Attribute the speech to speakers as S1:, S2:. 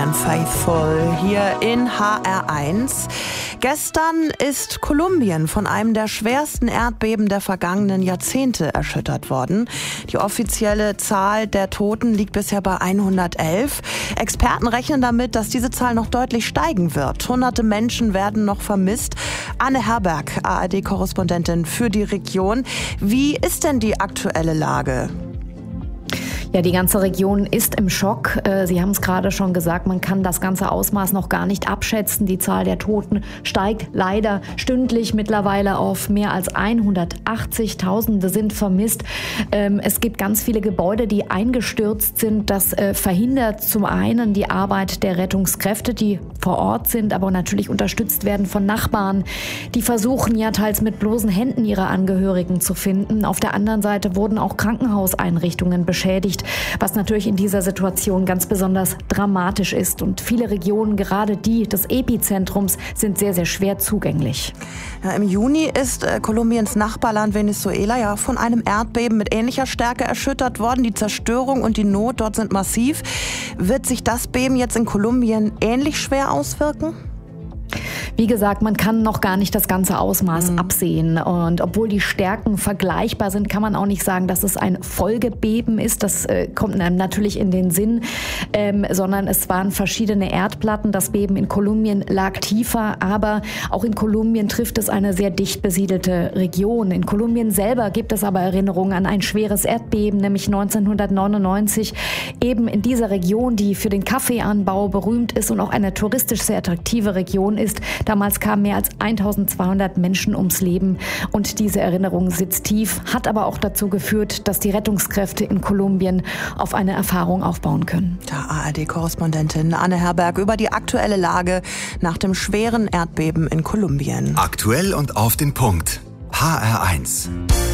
S1: and Faithful hier in HR1. Gestern ist Kolumbien von einem der schwersten Erdbeben der vergangenen Jahrzehnte erschüttert worden. Die offizielle Zahl der Toten liegt bisher bei 111. Experten rechnen damit, dass diese Zahl noch deutlich steigen wird. Hunderte Menschen werden noch vermisst. Anne Herberg, ARD-Korrespondentin für die Region. Wie ist denn die aktuelle Lage?
S2: Ja, die ganze Region ist im Schock. Sie haben es gerade schon gesagt, man kann das ganze Ausmaß noch gar nicht abschätzen. Die Zahl der Toten steigt leider stündlich mittlerweile auf mehr als 180. Tausende sind vermisst. Es gibt ganz viele Gebäude, die eingestürzt sind. Das verhindert zum einen die Arbeit der Rettungskräfte, die vor Ort sind, aber natürlich unterstützt werden von Nachbarn. Die versuchen ja teils mit bloßen Händen ihre Angehörigen zu finden. Auf der anderen Seite wurden auch Krankenhauseinrichtungen beschädigt, was natürlich in dieser Situation ganz besonders dramatisch ist. Und viele Regionen, gerade die des Epizentrums, sind sehr, sehr schwer zugänglich.
S1: Ja, im Juni ist Kolumbiens Nachbarland Venezuela ja von einem Erdbeben mit ähnlicher Stärke erschüttert worden. Die Zerstörung und die Not dort sind massiv. Wird sich das Beben jetzt in Kolumbien ähnlich schwer auswirken?
S2: Wie gesagt, man kann noch gar nicht das ganze Ausmaß absehen. Und obwohl die Stärken vergleichbar sind, kann man auch nicht sagen, dass es ein Folgebeben ist. Das kommt einem natürlich in den Sinn, sondern es waren verschiedene Erdplatten. Das Beben in Kolumbien lag tiefer, aber auch in Kolumbien trifft es eine sehr dicht besiedelte Region. In Kolumbien selber gibt es aber Erinnerungen an ein schweres Erdbeben, nämlich 1999, eben in dieser Region, die für den Kaffeeanbau berühmt ist und auch eine touristisch sehr attraktive Region ist. Damals kamen mehr als 1200 Menschen ums Leben und diese Erinnerung sitzt tief, hat aber auch dazu geführt, dass die Rettungskräfte in Kolumbien auf eine Erfahrung aufbauen können.
S1: Da ARD-Korrespondentin Anne Herberg über die aktuelle Lage nach dem schweren Erdbeben in Kolumbien.
S3: Aktuell und auf den Punkt. HR1.